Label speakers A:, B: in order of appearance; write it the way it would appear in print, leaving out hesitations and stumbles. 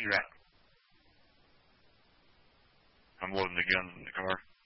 A: Where you at? I'm loading the gun in the car.